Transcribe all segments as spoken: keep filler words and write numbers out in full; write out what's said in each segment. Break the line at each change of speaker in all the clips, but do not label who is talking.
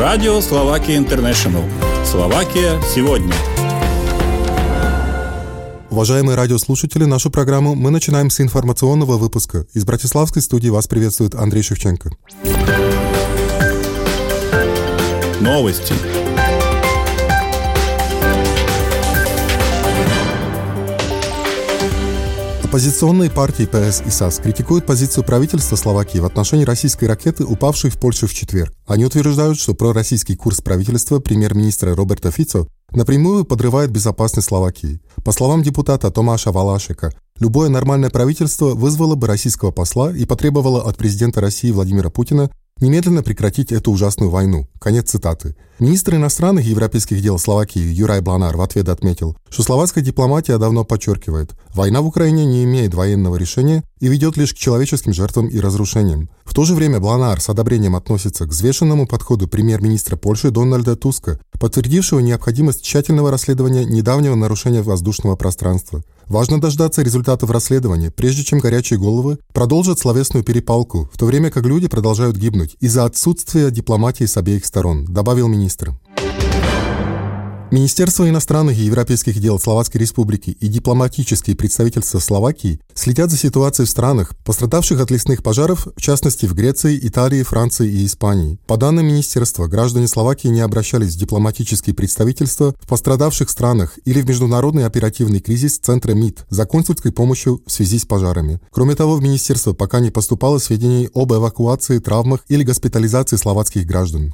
Радио Словакия Интернешнл. Словакия сегодня.
Уважаемые радиослушатели, нашу программу мы начинаем с информационного выпуска. Из Братиславской студии вас приветствует Андрей Шевченко.
Новости.
Оппозиционные партии ПС и САС критикуют позицию правительства Словакии в отношении российской ракеты, упавшей в Польшу в четверг. Они утверждают, что пророссийский курс правительства премьер-министра Роберта Фицо напрямую подрывает безопасность Словакии. По словам депутата Томаша Валашека, любое нормальное правительство вызвало бы российского посла и потребовало от президента России Владимира Путина немедленно прекратить эту ужасную войну. Конец цитаты. Министр иностранных и европейских дел Словакии Юрай Бланар в ответ отметил, что словацкая дипломатия давно подчеркивает, война в Украине не имеет военного решения и ведет лишь к человеческим жертвам и разрушениям. В то же время Бланар с одобрением относится к взвешенному подходу премьер-министра Польши Дональда Туска, подтвердившего необходимость тщательного расследования недавнего нарушения воздушного пространства. Важно дождаться результатов расследования, прежде чем горячие головы продолжат словесную перепалку, в то время как люди продолжают гибнуть из-за отсутствия дипломатии с обеих сторон, добавил министр. Министерство иностранных и европейских дел Словацкой Республики и дипломатические представительства Словакии следят за ситуацией в странах, пострадавших от лесных пожаров, в частности в Греции, Италии, Франции и Испании. По данным министерства, граждане Словакии не обращались в дипломатические представительства в пострадавших странах или в международный оперативный кризис Центра МИД за консульской помощью в связи с пожарами. Кроме того, в министерство пока не поступало сведений об эвакуации, травмах или госпитализации словацких граждан.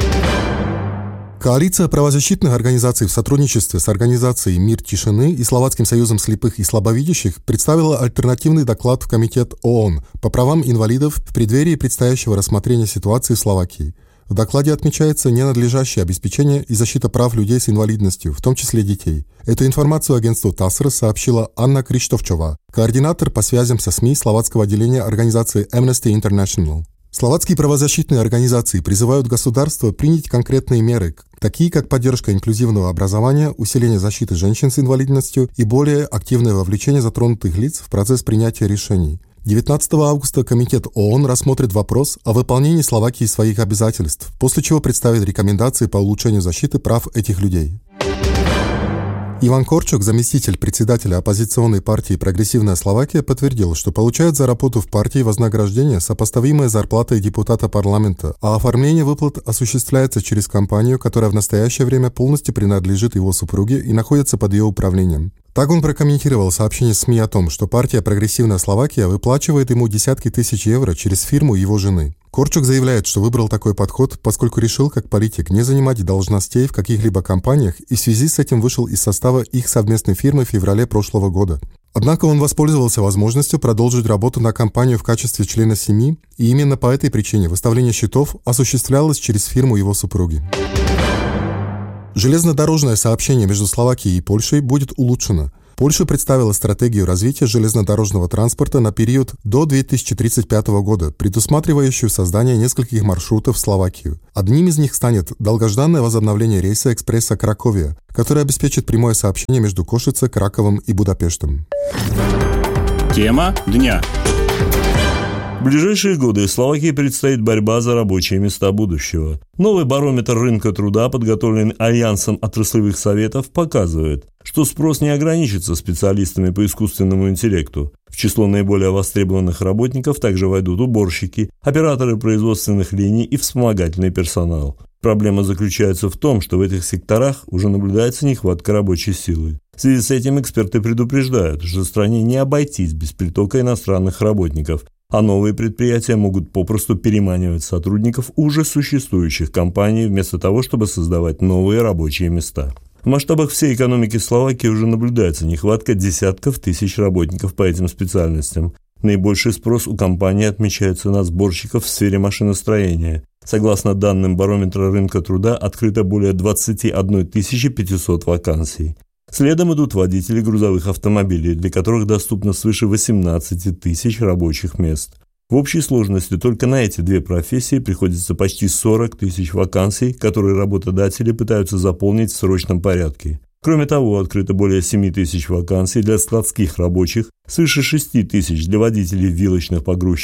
Коалиция правозащитных организаций в сотрудничестве с организацией «Мир тишины» и Словацким союзом слепых и слабовидящих представила альтернативный доклад в Комитет ООН по правам инвалидов в преддверии предстоящего рассмотрения ситуации в Словакии. В докладе отмечается ненадлежащее обеспечение и защита прав людей с инвалидностью, в том числе детей. Эту информацию агентству ТАСР сообщила Анна Криштовчова, координатор по связям со СМИ словацкого отделения организации Amnesty International. Словацкие правозащитные организации призывают государство принять конкретные меры, такие как поддержка инклюзивного образования, усиление защиты женщин с инвалидностью и более активное вовлечение затронутых лиц в процесс принятия решений. девятнадцатого августа Комитет ООН рассмотрит вопрос о выполнении Словакии своих обязательств, после чего представит рекомендации по улучшению защиты прав этих людей. Иван Корчок, заместитель председателя оппозиционной партии «Прогрессивная Словакия», подтвердил, что получает за работу в партии вознаграждение, сопоставимое с зарплатой депутата парламента, а оформление выплат осуществляется через компанию, которая в настоящее время полностью принадлежит его супруге и находится под ее управлением. Так он прокомментировал сообщение СМИ о том, что партия «Прогрессивная Словакия» выплачивает ему десятки тысяч евро через фирму его жены. Корчук заявляет, что выбрал такой подход, поскольку решил, как политик, не занимать должностей в каких-либо компаниях и в связи с этим вышел из состава их совместной фирмы в феврале прошлого года. Однако он воспользовался возможностью продолжить работу на компанию в качестве члена семьи, и именно по этой причине выставление счетов осуществлялось через фирму его супруги. Железнодорожное сообщение между Словакией и Польшей будет улучшено. Польша представила стратегию развития железнодорожного транспорта на период до две тысячи тридцать пятого года, предусматривающую создание нескольких маршрутов в Словакию. Одним из них станет долгожданное возобновление рейса экспресса Краковия, который обеспечит прямое сообщение между Кошице, Краковом и Будапештом.
Тема дня.
В ближайшие годы Словакии предстоит борьба за рабочие места будущего. Новый барометр рынка труда, подготовленный Альянсом отраслевых советов, показывает, что спрос не ограничится специалистами по искусственному интеллекту. В число наиболее востребованных работников также войдут уборщики, операторы производственных линий и вспомогательный персонал. Проблема заключается в том, что в этих секторах уже наблюдается нехватка рабочей силы. В связи с этим эксперты предупреждают, что стране не обойтись без притока иностранных работников, а новые предприятия могут попросту переманивать сотрудников уже существующих компаний вместо того, чтобы создавать новые рабочие места. В масштабах всей экономики Словакии уже наблюдается нехватка десятков тысяч работников по этим специальностям. Наибольший спрос у компаний отмечается на сборщиков в сфере машиностроения. Согласно данным барометра рынка труда, открыто более двадцать одна тысяча пятьсот вакансий. Следом идут водители грузовых автомобилей, для которых доступно свыше восемнадцати тысяч рабочих мест. В общей сложности только на эти две профессии приходится почти сорок тысяч вакансий, которые работодатели пытаются заполнить в срочном порядке. Кроме того, открыто более семи тысяч вакансий для складских рабочих, свыше шести тысяч для водителей вилочных погрузчиков,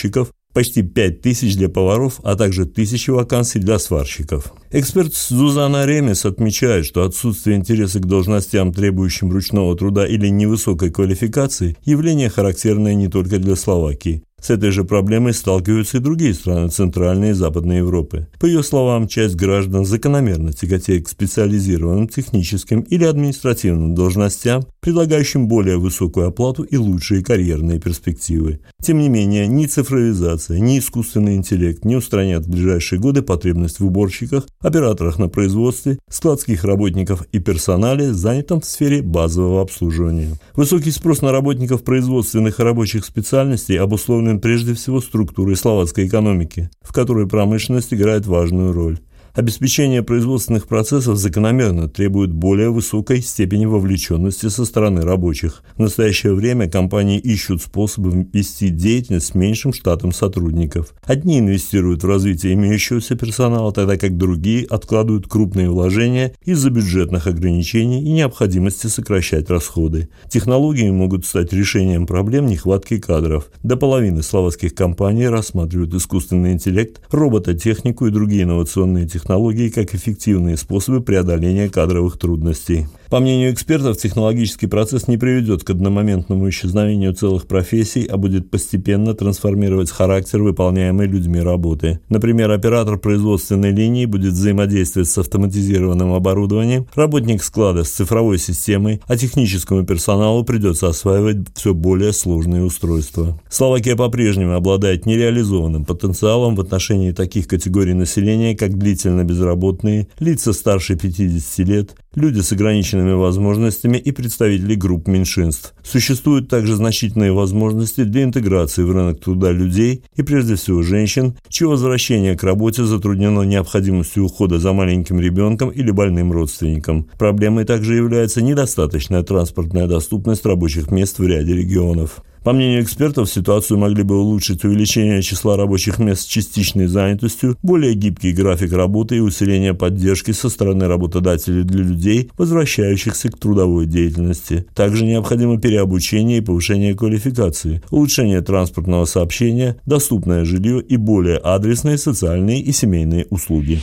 почти пять тысяч для поваров, а также тысячи вакансий для сварщиков. Эксперт Зузана Ремес отмечает, что отсутствие интереса к должностям, требующим ручного труда или невысокой квалификации, явление характерное не только для Словакии. С этой же проблемой сталкиваются и другие страны Центральной и Западной Европы. По ее словам, часть граждан закономерно тяготеет к специализированным техническим или административным должностям, предлагающим более высокую оплату и лучшие карьерные перспективы. Тем не менее, ни цифровизация, ни искусственный интеллект не устранят в ближайшие годы потребность в уборщиках, операторах на производстве, складских работников и персонале, занятом в сфере базового обслуживания. Высокий спрос на работников производственных и рабочих специальностей обусловлен прежде всего структурой словацкой экономики, в которой промышленность играет важную роль. Обеспечение производственных процессов закономерно требует более высокой степени вовлеченности со стороны рабочих. В настоящее время компании ищут способы вести деятельность с меньшим штатом сотрудников. Одни инвестируют в развитие имеющегося персонала, тогда как другие откладывают крупные вложения из-за бюджетных ограничений и необходимости сокращать расходы. Технологии могут стать решением проблем нехватки кадров. До половины словацких компаний рассматривают искусственный интеллект, робототехнику и другие инновационные технологии технологии как эффективные способы преодоления кадровых трудностей. По мнению экспертов, технологический процесс не приведет к одномоментному исчезновению целых профессий, а будет постепенно трансформировать характер выполняемой людьми работы. Например, оператор производственной линии будет взаимодействовать с автоматизированным оборудованием, работник склада с цифровой системой, а техническому персоналу придется осваивать все более сложные устройства. Словакия по-прежнему обладает нереализованным потенциалом в отношении таких категорий населения, как длительно безработные, лица старше пятидесяти лет, люди с ограниченными возможностями и представители групп меньшинств. Существуют также значительные возможности для интеграции в рынок труда людей и прежде всего женщин, чье возвращение к работе затруднено необходимостью ухода за маленьким ребенком или больным родственником. Проблемой также является недостаточная транспортная доступность рабочих мест в ряде регионов. По мнению экспертов, ситуацию могли бы улучшить увеличение числа рабочих мест с частичной занятостью, более гибкий график работы и усиление поддержки со стороны работодателей для людей, возвращающихся к трудовой деятельности. Также необходимо переобучение и повышение квалификации, улучшение транспортного сообщения, доступное жилье и более адресные социальные и семейные услуги.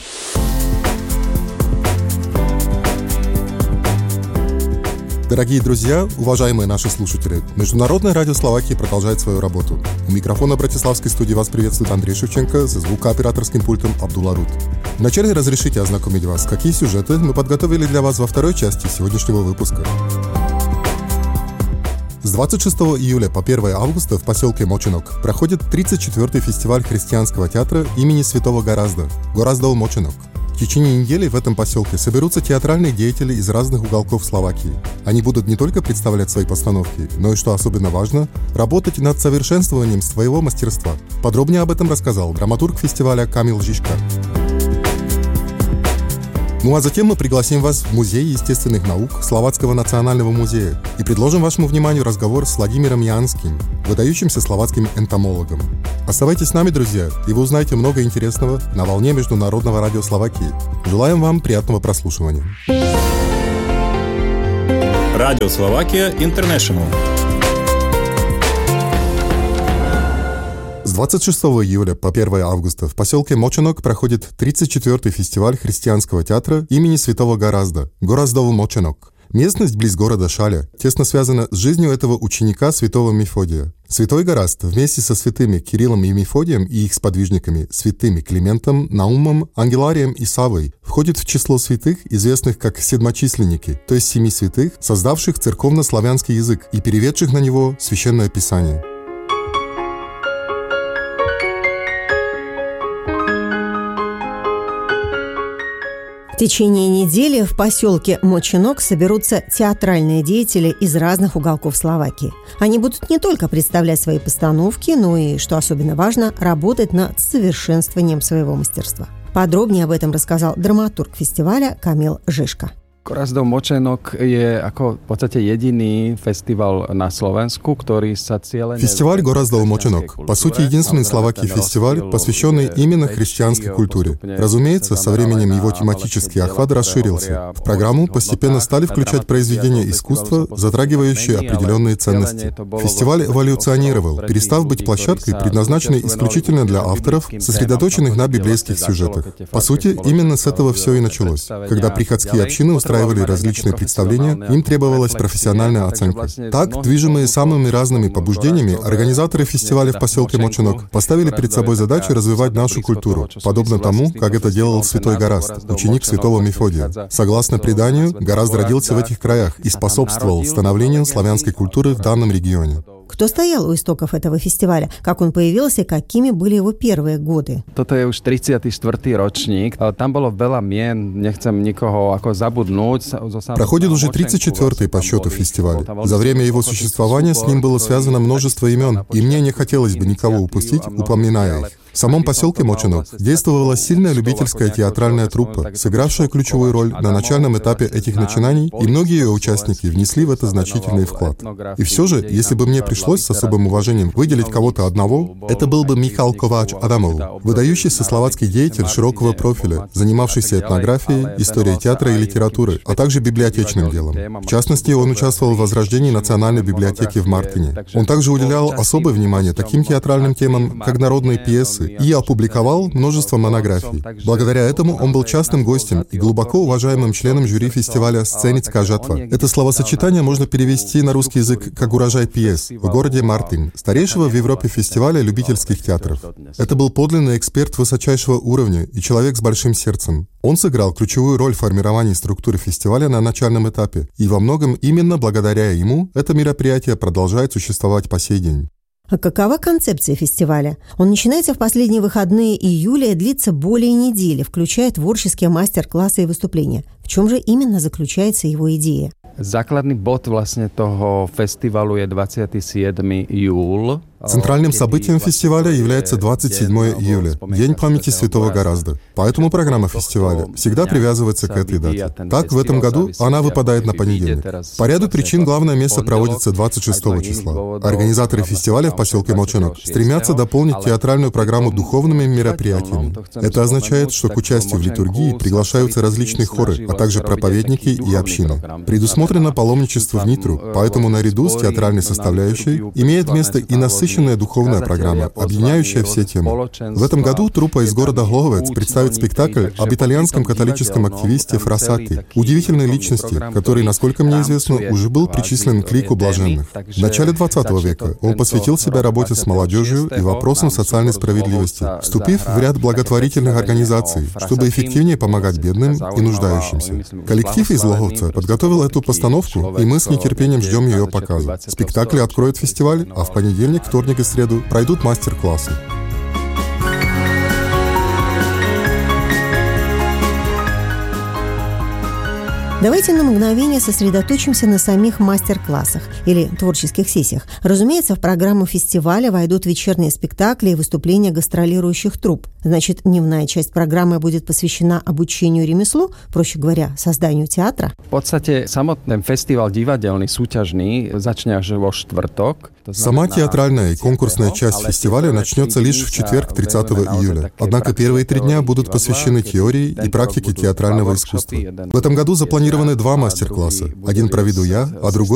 Дорогие друзья, уважаемые наши слушатели, Международное радио Словакии продолжает свою работу. У микрофона братиславской студии вас приветствует Андрей Шевченко, за звукооператорским пультом Абдулла Рут. Вначале разрешите ознакомить вас, какие сюжеты мы подготовили для вас во второй части сегодняшнего выпуска. С двадцать шестого июля по первое августа в поселке Моченок проходит тридцать четвёртый фестиваль христианского театра имени Святого Горазда «Гораздов Моченок». В течение недели в этом поселке соберутся театральные деятели из разных уголков Словакии. Они будут не только представлять свои постановки, но и, что особенно важно, работать над совершенствованием своего мастерства. Подробнее об этом рассказал драматург фестиваля Камил Жишка. Ну а затем мы пригласим вас в Музей естественных наук Словацкого национального музея и предложим вашему вниманию разговор с Владимиром Янским, выдающимся словацким энтомологом. Оставайтесь с нами, друзья, и вы узнаете много интересного на волне Международного радио Словакии. Желаем вам приятного прослушивания.
Радио Словакия Интернешнл.
С двадцать шестого июля по первое августа в поселке Моченок проходит тридцать четвёртый фестиваль христианского театра имени Святого Горазда «Гораздов Моченок». Местность близ города Шаля тесно связана с жизнью этого ученика святого Мефодия. Святой Горазд вместе со святыми Кириллом и Мефодием и их сподвижниками, святыми Климентом, Наумом, Ангеларием и Савой, входит в число святых, известных как седмочисленники, то есть семи святых, создавших церковно-славянский язык и переведших на него Священное Писание.
В течение недели в поселке Моченок соберутся театральные деятели из разных уголков Словакии. Они будут не только представлять свои постановки, но и, что особенно важно, работать над совершенствованием своего мастерства. Подробнее об этом рассказал драматург фестиваля Камил Жишка.
Gораздов Моченок je ako v podstate jediný festival na Slovensku, ktorý sa cieľene...
Фестиваль Гораздов Моченок, по сути, единственный в Словакии фестиваль, посвященный именно христианской культуре. Разумеется, со временем его тематический охват расширился. В программу постепенно стали включать произведения искусства, затрагивающие определенные ценности. Фестиваль эволюционировал, перестав быть площадкой, предназначенной исключительно для авторов, сосредоточенных на библейских сюжетах. По сути, именно с этого все и началось. Когда приходские общины устраивали различные представления, им требовалась профессиональная оценка. Так, движимые самыми разными побуждениями, организаторы фестиваля в поселке Моченок поставили перед собой задачу развивать нашу культуру, подобно тому, как это делал святой Гораст, ученик святого Мефодия. Согласно преданию, Гораст родился в этих краях и способствовал становлению славянской культуры в данном регионе.
Кто стоял у истоков этого фестиваля? Как он появился и какими были его первые годы?
Toto je už tridsiaty štvrtý ročník. Tam bolo veľa mien, nechcem nikoho ako забуднуть.
Проходит уже тридцать четвёртый по счету фестиваль. За время его существования с ним было связано множество имен, и мне не хотелось бы никого упустить, упоминая их. В самом поселке Моченок действовала сильная любительская театральная труппа, сыгравшая ключевую роль на начальном этапе этих начинаний, и многие ее участники внесли в это значительный вклад. И все же, если бы мне пришлось с особым уважением выделить кого-то одного, это был бы Михал Ковач Адамов, выдающийся словацкий деятель широкого профиля, занимавшийся этнографией, историей театра и литературы, а также библиотечным делом. В частности, он участвовал в возрождении Национальной библиотеки в Мартине. Он также уделял особое внимание таким театральным темам, как народные пьесы, и опубликовал множество монографий. Благодаря этому он был частным гостем и глубоко уважаемым членом жюри фестиваля «Сценицкая жатва». Это словосочетание можно перевести на русский язык как «урожай пьес» в городе Мартин, старейшего в Европе фестиваля любительских театров. Это был подлинный эксперт высочайшего уровня и человек с большим сердцем. Он сыграл ключевую роль в формировании структуры фестиваля на начальном этапе, и во многом именно благодаря ему это мероприятие продолжает существовать по сей день.
А какова концепция фестиваля? Он начинается в последние выходные июля и длится более недели, включая творческие мастер-классы и выступления. В чем же именно заключается его идея?
Základný bod vlastne toho festivalu je dvadsiateho siedmeho júla.
Центральным событием фестиваля является двадцать седьмое июля, День памяти святого Гораста. Поэтому программа фестиваля всегда привязывается к этой дате. Так, в этом году она выпадает на понедельник. По ряду причин главное место проводится двадцать шестого числа. Организаторы фестиваля в поселке Моченок стремятся дополнить театральную программу духовными мероприятиями. Это означает, что к участию в литургии приглашаются различные хоры, а также проповедники и общины. Предусмотрено паломничество в Нитру, поэтому наряду с театральной составляющей имеет место и насыщенная духовная программа, объединяющая все темы. В этом году труппа из города Гловец представит спектакль об итальянском католическом активисте Фрассати, удивительной личности, который, насколько мне известно, уже был причислен к лику блаженных. В начале двадцатого века он посвятил себя работе с молодежью и вопросам социальной справедливости, вступив в ряд благотворительных организаций, чтобы эффективнее помогать бедным и нуждающимся. Коллектив из Логовца подготовил эту постановку, и мы с нетерпением ждем ее показа. Спектакль откроет фестиваль, а в понедельник, вторник и среду пройдут мастер-классы.
Давайте на мгновение сосредоточимся на самих мастер-классах или творческих сессиях. Разумеется, в программу фестиваля войдут вечерние спектакли и выступления гастролирующих труп. Значит, дневная часть программы будет посвящена обучению ремеслу, проще говоря, созданию театра.
В podstate samotný festival divadelný súťažný začne až vo štvrtok.
Сама театральная и конкурсная часть фестиваля начнется лишь в четверг, тридцатого июля. Однако первые три дня будут посвящены теории и практике театрального искусства. В этом году запланированы два мастер-класса. Один проведу я, а другой